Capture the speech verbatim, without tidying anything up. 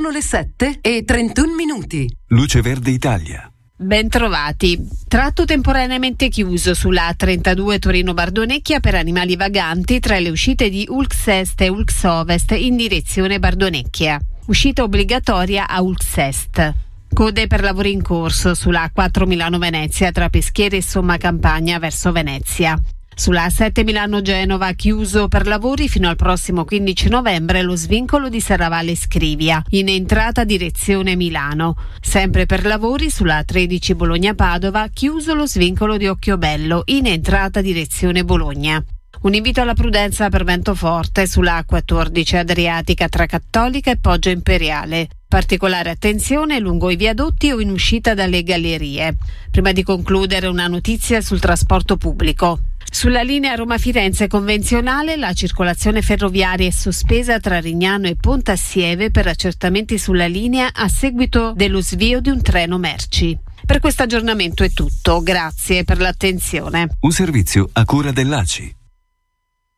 Sono le sette e trentuno minuti. Luce Verde Italia. Bentrovati. Tratto temporaneamente chiuso sulla A trentadue Torino-Bardonecchia per animali vaganti tra le uscite di Ulx Est e Ulx Ovest in direzione Bardonecchia. Uscita obbligatoria a Ulx Est. Code per lavori in corso sulla A quattro Milano-Venezia tra Peschiera e Somma Campagna verso Venezia. Sulla A sette Milano-Genova chiuso per lavori fino al prossimo quindici novembre lo svincolo di Serravalle Scrivia in entrata direzione Milano. Sempre per lavori sulla A tredici Bologna-Padova chiuso lo svincolo di Occhiobello in entrata direzione Bologna. Un invito alla prudenza per vento forte sulla A quattordici Adriatica tra Cattolica e Poggio Imperiale. Particolare attenzione lungo i viadotti o in uscita dalle gallerie. Prima di concludere una notizia sul trasporto pubblico. Sulla linea Roma-Firenze convenzionale la circolazione ferroviaria è sospesa tra Rignano e Pontassieve per accertamenti sulla linea a seguito dello svio di un treno merci. Per questo aggiornamento è tutto, grazie per l'attenzione. Un servizio a cura dell'A C I.